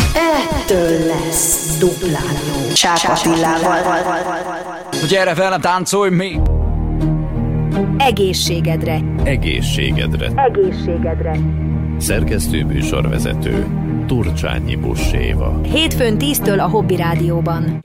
Ettől lesz duplán jó. Csák Attilával. Gyere velem, táncolj még! Egészségedre. Egészségedre. Egészségedre. Szerkesztő műsorvezető Turcsányi Buss Éva. Hétfőn 10-től a Hobby Rádióban.